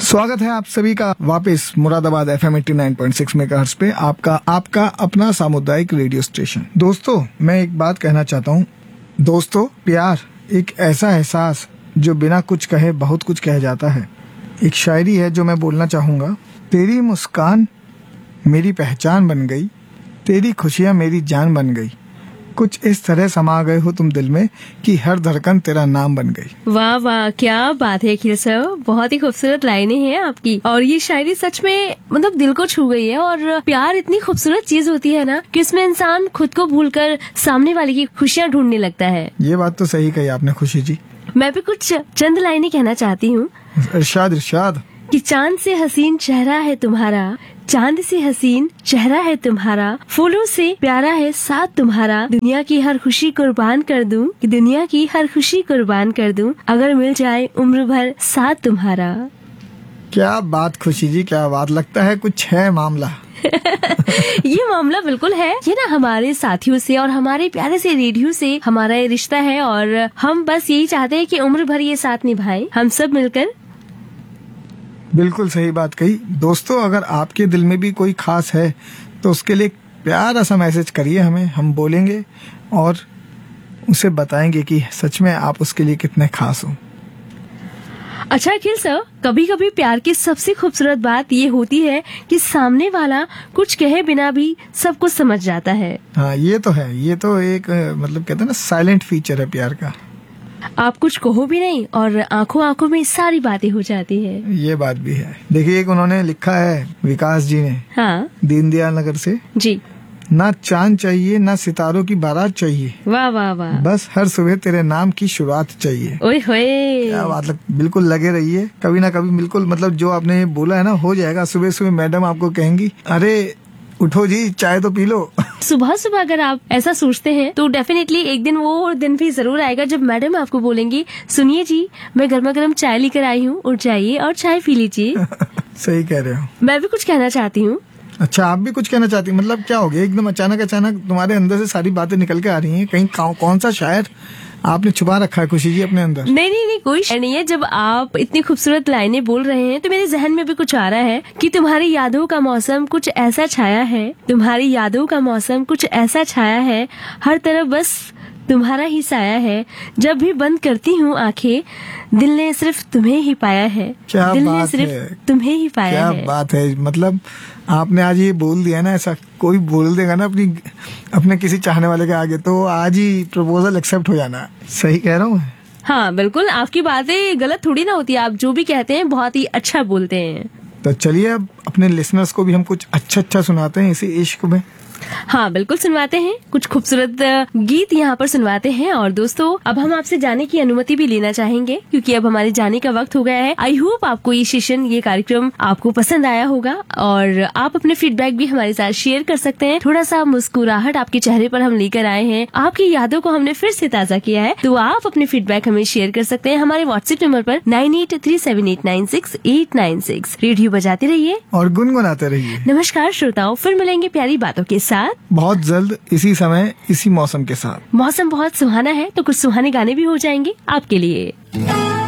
स्वागत है आप सभी का वापस मुरादाबाद FM 89.6 मेगाहर्ट्ज पे आपका अपना सामुदायिक रेडियो स्टेशन। दोस्तों, मैं एक बात कहना चाहता हूँ। दोस्तों, प्यार एक ऐसा एहसास जो बिना कुछ कहे बहुत कुछ कह जाता है। एक शायरी है जो मैं बोलना चाहूँगा। तेरी मुस्कान मेरी पहचान बन गई, तेरी खुशियाँ मेरी जान बन गई, कुछ इस तरह समा गए हो तुम दिल में कि हर धड़कन तेरा नाम बन गई। वाह वाह, क्या बात है अखिल सर, बहुत ही खूबसूरत लाइनें हैं आपकी। और ये शायरी सच में मतलब दिल को छू गई है। और प्यार इतनी खूबसूरत चीज होती है ना कि इसमें इंसान खुद को भूलकर सामने वाले की खुशियाँ ढूंढने लगता है। ये बात तो सही कही आपने खुशी जी। मैं भी कुछ चंद लाइनें कहना चाहती हूँ। इरशाद कि चांद से हसीन चेहरा है तुम्हारा, चांद से हसीन चेहरा है तुम्हारा, फूलों से प्यारा है साथ तुम्हारा, दुनिया की हर खुशी कुर्बान कर दूं, दुनिया की हर खुशी कुर्बान कर दूं, अगर मिल जाए उम्र भर साथ तुम्हारा। क्या बात खुशी जी, क्या बात। लगता है कुछ है मामला। ये मामला बिल्कुल है। ये ना हमारे साथियों से और हमारे प्यारे से रेडियो से हमारा ये रिश्ता है और हम बस यही चाहते हैं कि उम्र भर ये साथ निभाएं हम सब मिलकर। बिल्कुल सही बात कही। दोस्तों, अगर आपके दिल में भी कोई खास है तो उसके लिए प्यारा सा मैसेज करिए हमें, हम बोलेंगे और उसे बताएंगे कि सच में आप उसके लिए कितने खास हो। अच्छा अखिल सर, कभी कभी प्यार की सबसे खूबसूरत बात ये होती है कि सामने वाला कुछ कहे बिना भी सब कुछ समझ जाता है। हाँ, ये तो है। ये तो एक मतलब कहते हैं ना, साइलेंट फीचर है प्यार का। आप कुछ कहो भी नहीं और आंखों आंखों में सारी बातें हो जाती है। ये बात भी है। देखिए, एक उन्होंने लिखा है विकास जी ने, हाँ, दीनदयाल नगर से जी। ना चांद चाहिए ना सितारों की बारात चाहिए, वाह वाह वाह, बस हर सुबह तेरे नाम की शुरुआत चाहिए। ओए होए, क्या बात। बिल्कुल लगे रहिए, कभी ना कभी बिल्कुल मतलब जो आपने बोला है ना, हो जाएगा। सुबह सुबह मैडम आपको कहेंगी, अरे उठो जी, चाय तो पी लो। सुबह सुबह अगर आप ऐसा सोचते हैं तो डेफिनेटली एक दिन वो दिन भी जरूर आएगा जब मैडम आपको बोलेंगी, सुनिए जी, मैं गर्मा गर्म चाय लेकर आई हूँ, उठ जाइए और चाय पी लीजिए। सही कह रहे हो। मैं भी कुछ कहना चाहती हूँ। अच्छा, आप भी कुछ कहना चाहती हैं? मतलब क्या हो गया एकदम अचानक तुम्हारे अंदर से सारी बातें निकल के आ रही हैं? कहीं कौन सा शायर आपने छुपा रखा है खुशी जी अपने अंदर? नहीं, कोई शायर नहीं है। जब आप इतनी खूबसूरत लाइनें बोल रहे हैं तो मेरे जहन में भी कुछ आ रहा है कि तुम्हारी यादों का मौसम कुछ ऐसा छाया है, तुम्हारी यादों का मौसम कुछ ऐसा छाया है, हर तरफ बस तुम्हारा ही साया है, जब भी बंद करती हूँ आंखें दिल ने सिर्फ तुम्हें ही पाया है, दिल ने सिर्फ तुम्हें ही पाया है। क्या बात है। मतलब आपने आज ये बोल दिया ना, ऐसा कोई बोल देगा ना अपने किसी चाहने वाले के आगे तो आज ही प्रपोजल एक्सेप्ट हो जाना। सही कह रहा हूँ? हाँ बिल्कुल, आपकी बातें गलत थोड़ी ना होती है। आप जो भी कहते हैं बहुत ही अच्छा बोलते हैं। तो चलिए अब अपने लिसनर्स को भी हम कुछ अच्छा सुनाते हैं इसी इश्क में। हाँ बिल्कुल, सुनवाते हैं। कुछ खूबसूरत गीत यहाँ पर सुनवाते हैं। और दोस्तों, अब हम आपसे जाने की अनुमति भी लेना चाहेंगे क्योंकि अब हमारे जाने का वक्त हो गया है। आई होप आपको ये सेशन, ये कार्यक्रम आपको पसंद आया होगा और आप अपने फीडबैक भी हमारे साथ शेयर कर सकते हैं। थोड़ा सा मुस्कुराहट आपके चेहरे पर हम लेकर आए हैं, आपकी यादों को हमने फिर से ताजा किया है, तो आप अपने फीडबैक हमें शेयर कर सकते हैं हमारे व्हाट्सएप नंबर पर 9837896896। रेडियो बजाते रहिए और गुनगुनाते रहिए। नमस्कार श्रोताओं, फिर मिलेंगे प्यारी बातों के साथ बहुत जल्द, इसी समय इसी मौसम के साथ। मौसम बहुत सुहाना है तो कुछ सुहाने गाने भी हो जाएंगे आपके लिए।